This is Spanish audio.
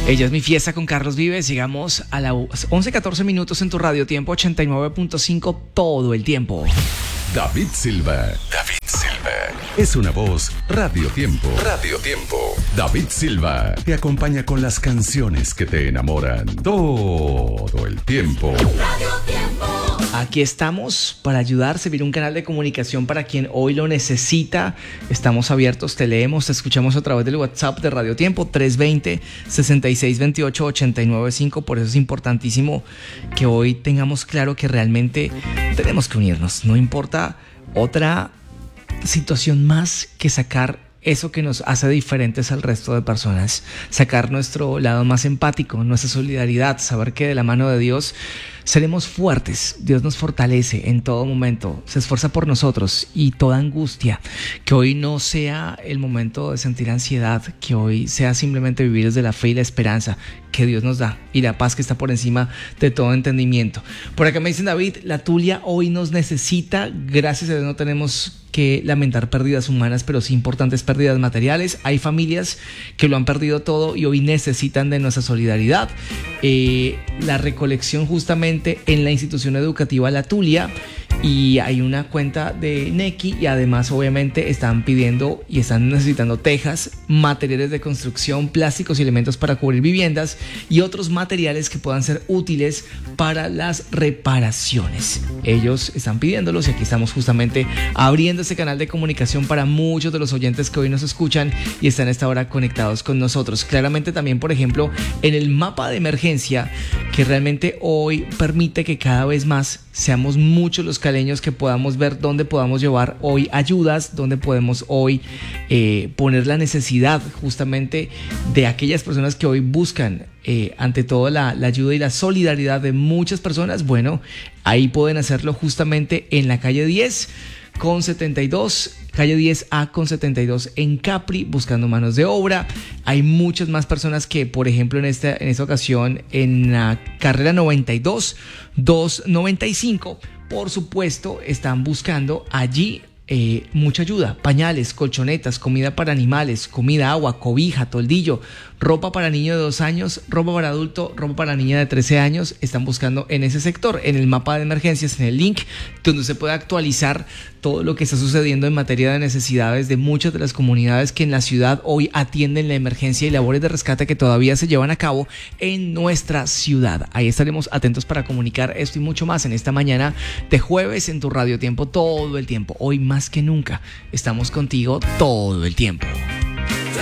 Ella es mi fiesta con Carlos Vives. Llegamos a las 11:14 minutos en tu radio tiempo 89.5 todo el tiempo. David Silva. Es una voz Radio Tiempo. David Silva te acompaña con las canciones que te enamoran todo el tiempo. Radio Tiempo. Aquí estamos para ayudar, servir un canal de comunicación para quien hoy lo necesita. Estamos abiertos, te leemos, te escuchamos a través del WhatsApp de Radio Tiempo 320-6628-895. Por eso es importantísimo que hoy tengamos claro que realmente tenemos que unirnos. No importa otra situación más que sacar eso que nos hace diferentes al resto de personas, sacar nuestro lado más empático, nuestra solidaridad, saber que de la mano de Dios seremos fuertes. Dios nos fortalece en todo momento, se esfuerza por nosotros, y toda angustia, que hoy no sea el momento de sentir ansiedad, que hoy sea simplemente vivir desde la fe y la esperanza que Dios nos da y la paz que está por encima de todo entendimiento. Por acá me dicen, David, la Tulia hoy nos necesita. Gracias a Dios no tenemos que lamentar pérdidas humanas, pero sí importantes pérdidas materiales. Hay familias que lo han perdido todo y hoy necesitan de nuestra solidaridad. La recolección justamente en la institución educativa La Tulia, y hay una cuenta de Nequi, y además obviamente están pidiendo y están necesitando tejas, materiales de construcción, plásticos y elementos para cubrir viviendas y otros materiales que puedan ser útiles para las reparaciones. Ellos están pidiéndolos y aquí estamos justamente abriendo este canal de comunicación para muchos de los oyentes que hoy nos escuchan y están a esta hora conectados con nosotros. Claramente también, por ejemplo, en el mapa de emergencia, que realmente hoy permite que cada vez más seamos muchos los caleños que podamos ver dónde podamos llevar hoy ayudas, dónde podemos hoy poner la necesidad justamente de aquellas personas que hoy buscan ante todo la ayuda y la solidaridad de muchas personas. Bueno, ahí pueden hacerlo justamente en la calle 10 con 72, calle 10A con 72 en Capri, buscando manos de obra. Hay muchas más personas que, por ejemplo, en esta ocasión en la carrera 92, 295, por supuesto, están buscando allí mucha ayuda: pañales, colchonetas, comida para animales, comida, agua, cobija, toldillo, ropa para niño de 2 años, ropa para adulto, ropa para niña de 13 años. Están buscando en ese sector, en el mapa de emergencias, en el link donde se puede actualizar todo lo que está sucediendo en materia de necesidades de muchas de las comunidades que en la ciudad hoy atienden la emergencia y labores de rescate que todavía se llevan a cabo en nuestra ciudad. Ahí estaremos atentos para comunicar esto y mucho más en esta mañana de jueves en tu Radio Tiempo todo el tiempo. Hoy más que nunca estamos contigo todo el tiempo.